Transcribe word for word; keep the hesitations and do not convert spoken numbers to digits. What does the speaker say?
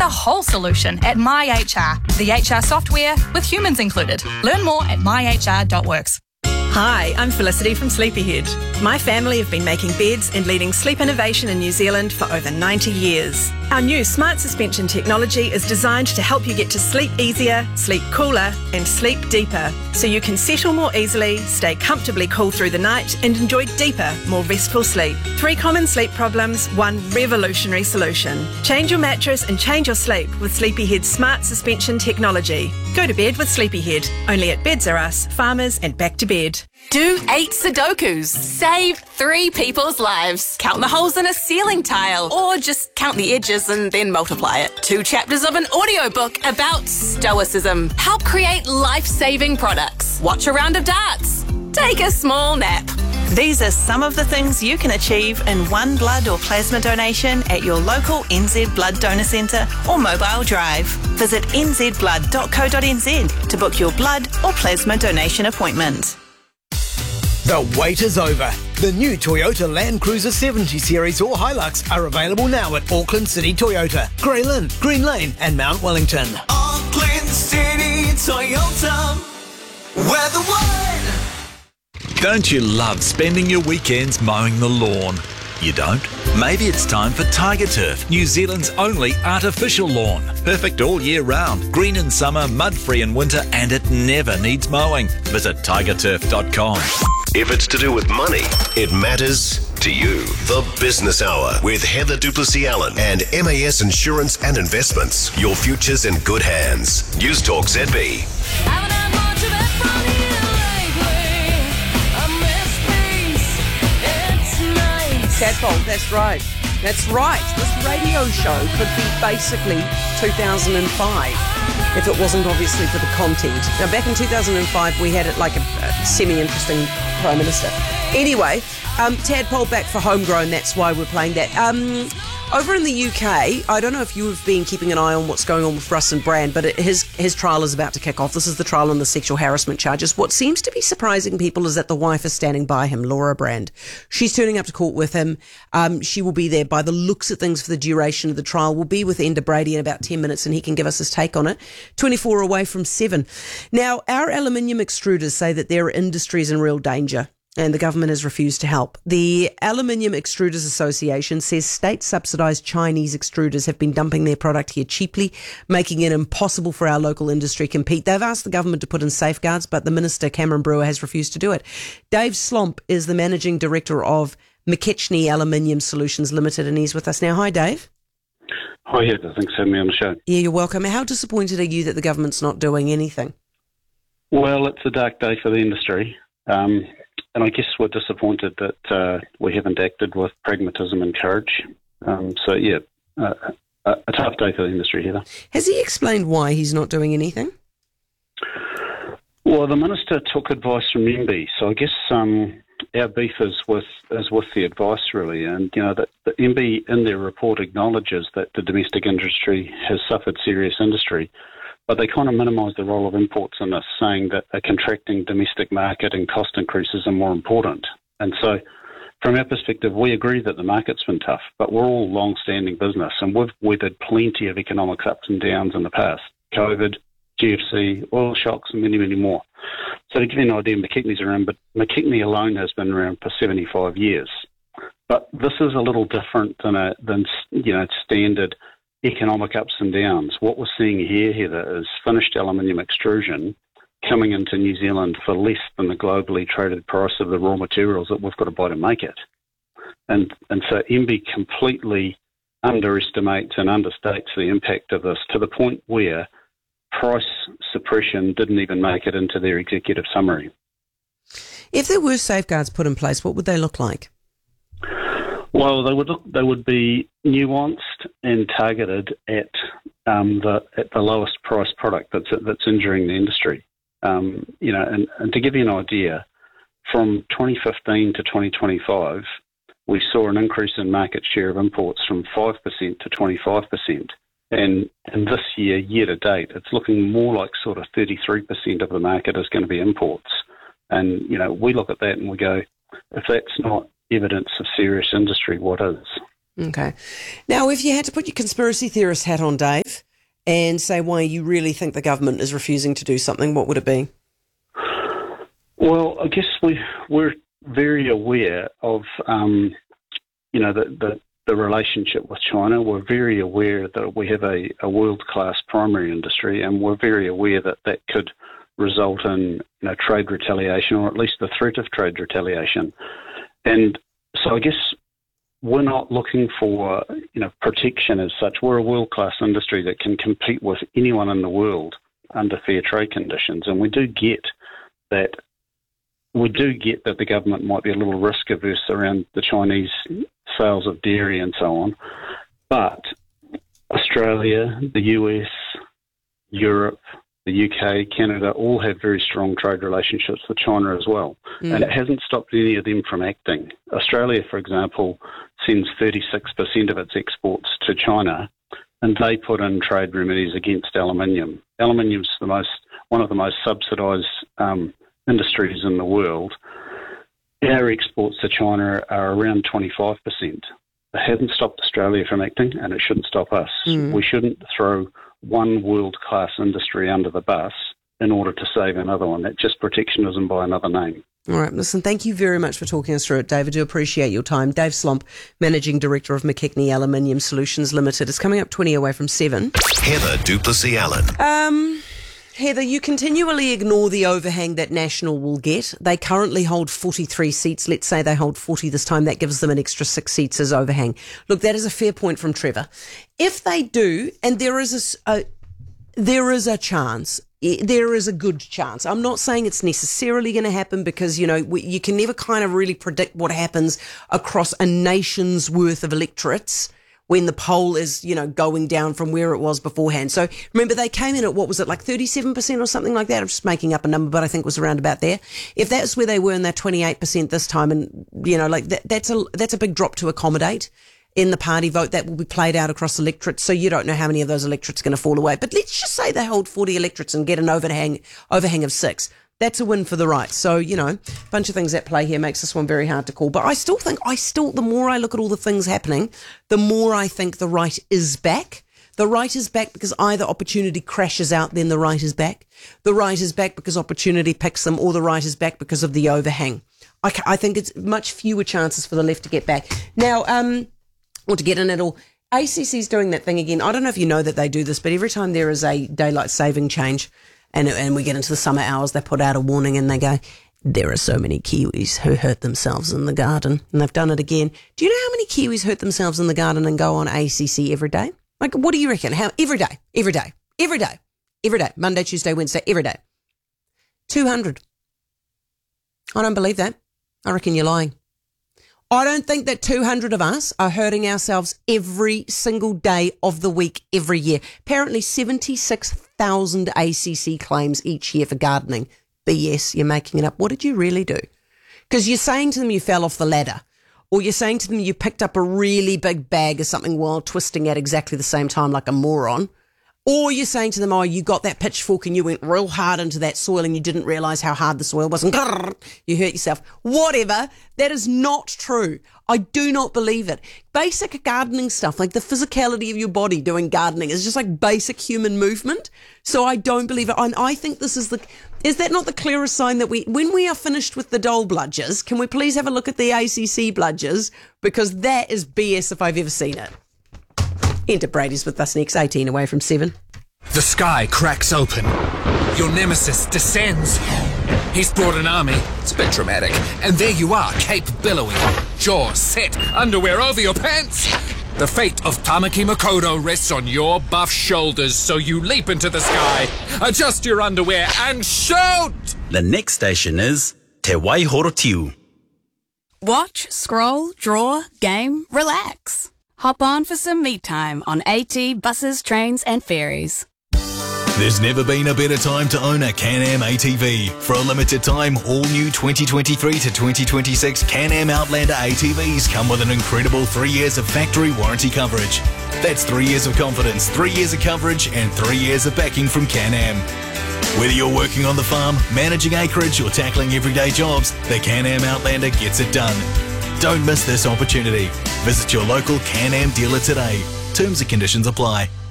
the whole solution at MyHR, the H R software with humans included. Learn more at my h r dot works. Hi, I'm Felicity from Sleepyhead. My family have been making beds and leading sleep innovation in New Zealand for over ninety years. Our new smart suspension technology is designed to help you get to sleep easier, sleep cooler, and sleep deeper, so you can settle more easily, stay comfortably cool through the night, and enjoy deeper, more restful sleep. Three common sleep problems, one revolutionary solution. Change your mattress and change your sleep with Sleepyhead's smart suspension technology. Go to bed with Sleepyhead, only at Beds R Us, Farmers, and Back to Bed. Do eight Sudokus. Save three people's lives. Count the holes in a ceiling tile. Or just count the edges and then multiply it. Two chapters of an audiobook about stoicism. Help create life-saving products. Watch a round of darts. Take a small nap. These are some of the things you can achieve in one blood or plasma donation at your local N Z Blood Donor Centre or mobile drive. Visit n z blood dot co dot n z to book your blood or plasma donation appointment. The wait is over. The new Toyota Land Cruiser seventy series or Hilux are available now at Auckland City Toyota, Grey Lynn, Green Lane and Mount Wellington. Auckland City Toyota, where the one. Don't you love spending your weekends mowing the lawn? You don't? Maybe it's time for Tiger Turf, New Zealand's only artificial lawn. Perfect all year round, green in summer, mud-free in winter, and it never needs mowing. Visit tiger turf dot com. If it's to do with money, it matters to you. The Business Hour with Heather Duplessis Allen and M A S Insurance and Investments. Your future's in good hands. News Talk Z B. Tadpole, that's right. That's right. This radio show could be basically two thousand five if it wasn't obviously for the content. Now, back in two thousand five, we had it like a, a semi-interesting Prime Minister. Anyway, um, Tadpole back for Homegrown, that's why we're playing that. Um, over in the U K, I don't know if you've been keeping an eye on what's going on with Russ and Brand, but it, his his trial is about to kick off. This is the trial on the sexual harassment charges. What seems to be surprising people is that the wife is standing by him, Laura Brand. She's turning up to court with him. Um, she will be there by the looks of things for the duration of the trial. We'll be with Enda Brady in about ten minutes and he can give us his take on it. twenty-four away from seven. Now, our aluminium extruders say that their industry is in real danger, and the government has refused to help. The Aluminium Extruders Association says state-subsidised Chinese extruders have been dumping their product here cheaply, making it impossible for our local industry to compete. They've asked the government to put in safeguards, but the Minister, Cameron Brewer, has refused to do it. Dave Slomp is the Managing Director of McKechnie Aluminium Solutions Limited, and he's with us now. Hi, Dave. Hi, Heather. Thanks for having me on the show. Yeah, you're welcome. How disappointed are you that the government's not doing anything? Well, it's a dark day for the industry. Um, And I guess we're disappointed that uh, we haven't acted with pragmatism and courage. Um, so, yeah, uh, a, a tough day for the industry, Heather. Has he explained why he's not doing anything? Well, the Minister took advice from M B I, so I guess um, our beef is with is with the advice, really. And, you know, that the M B I in their report acknowledges that the domestic industry has suffered serious industry, but they kind of minimise the role of imports in this, saying that a contracting domestic market and cost increases are more important. And so, from our perspective, we agree that the market's been tough, but we're all long-standing business, and we've weathered plenty of economic ups and downs in the past. COVID, G F C, oil shocks, and many, many more. So to give you an idea, McKechnie's around, but McKechnie alone has been around for seventy-five years. But this is a little different than, a, than you know, standard economic ups and downs. What we're seeing here, Heather, is finished aluminium extrusion coming into New Zealand for less than the globally traded price of the raw materials that we've got to buy to make it. And and so M B I completely underestimates and understates the impact of this to the point where price suppression didn't even make it into their executive summary. If there were safeguards put in place, what would they look like? Well, they would look, they would be nuanced and targeted at um, the at the lowest price product that's that's injuring the industry. Um, you know, and, and to give you an idea, from twenty fifteen to twenty twenty-five, we saw an increase in market share of imports from five percent to twenty-five percent. And, and this year, year to date, it's looking more like sort of thirty-three percent of the market is going to be imports. And, you know, we look at that and we go, if that's not evidence of serious industry, what is? Okay. Now, if you had to put your conspiracy theorist hat on, Dave, and say why you really think the government is refusing to do something, what would it be? Well, I guess we, we're very aware of, um, you know, the, the, the relationship with China. We're very aware that we have a, a world-class primary industry, and we're very aware that that could result in, you know, trade retaliation, or at least the threat of trade retaliation. And so I guess we're not looking for, you know, protection as such. We're a world-class industry that can compete with anyone in the world under fair trade conditions, and we do get that We do get that the government might be a little risk averse around the Chinese sales of dairy and so on. But Australia, the U S, Europe, the U K, Canada all have very strong trade relationships with China as well. Mm. And it hasn't stopped any of them from acting. Australia, for example, sends thirty-six percent of its exports to China, and they put in trade remedies against aluminium. Aluminium's the most, one of the most subsidised um, industries in the world. Our exports to China are around twenty-five percent. It hasn't stopped Australia from acting, and it shouldn't stop us. Mm. We shouldn't throw one world-class industry under the bus in order to save another one. That's just protectionism by another name. All right, listen, thank you very much for talking us through it, Dave. I do appreciate your time. Dave Slomp, Managing Director of McKechnie Aluminium Solutions Limited. It's coming up twenty away from seven. Heather Duplessis Allen. Um... Heather, you continually ignore the overhang that National will get. They currently hold forty-three seats. Let's say they hold forty this time. That gives them an extra six seats as overhang. Look, that is a fair point from Trevor. If they do, and there is a, a there is a chance, there is a good chance. I'm not saying it's necessarily going to happen because, you know, we, you can never kind of really predict what happens across a nation's worth of electorates when the poll is, you know, going down from where it was beforehand. So remember, they came in at, what was it, like thirty-seven percent or something like that? I'm just making up a number, but I think it was around about there. If that's where they were and they're twenty-eight percent this time, and, you know, like that, that's a, that's a big drop to accommodate in the party vote. That will be played out across electorates. So you don't know how many of those electorates are going to fall away. But let's just say they hold forty electorates and get an overhang, overhang of six. That's a win for the right. So, you know, a bunch of things at play here makes this one very hard to call. But I still think, I still, the more I look at all the things happening, the more I think the right is back. The right is back because either opportunity crashes out, then the right is back. The right is back because opportunity picks them, or the right is back because of the overhang. I, I think it's much fewer chances for the left to get back. Now, um, or to get in at all. A C C's doing that thing again. I don't know if you know that they do this, but every time there is a daylight saving change, And, and we get into the summer hours, they put out a warning and they go, there are so many Kiwis who hurt themselves in the garden. And they've done it again. Do you know how many Kiwis hurt themselves in the garden and go on A C C every day? Like, what do you reckon? How every day, every day, every day, every day, Monday, Tuesday, Wednesday, every day. two hundred. I don't believe that. I reckon you're lying. I don't think that two hundred of us are hurting ourselves every single day of the week, every year. Apparently seventy-six thousand A C C claims each year for gardening. B S, you're making it up. What did you really do? Because you're saying to them you fell off the ladder, or you're saying to them you picked up a really big bag of something while twisting at exactly the same time like a moron. Or you're saying to them, oh, you got that pitchfork and you went real hard into that soil and you didn't realise how hard the soil was and grrr, you hurt yourself. Whatever. That is not true. I do not believe it. Basic gardening stuff, like the physicality of your body doing gardening, is just like basic human movement. So I don't believe it. And I think this is the... Is that not the clearest sign that we... When we are finished with the Dole bludgers, can we please have a look at the A C C bludgers? Because that is B S if I've ever seen it. Enter Brady's with us next, eighteen away from seven. The sky cracks open. Your nemesis descends. He's brought an army. It's a bit dramatic. And there you are, cape billowing, jaws set, underwear over your pants. The fate of Tamaki Makoto rests on your buff shoulders, so you leap into the sky, adjust your underwear, and shout! The next station is Te Waihorotiu. Watch, scroll, draw, game, relax. Hop on for some me time on AT, buses, trains and ferries. There's never been a better time to own a Can-Am A T V. For a limited time, all new twenty twenty-three to twenty twenty-six Can-Am Outlander A T Vs come with an incredible three years of factory warranty coverage. That's three years of confidence, three years of coverage and three years of backing from Can-Am. Whether you're working on the farm, managing acreage or tackling everyday jobs, the Can-Am Outlander gets it done. Don't miss this opportunity. Visit your local Can-Am dealer today. Terms and conditions apply.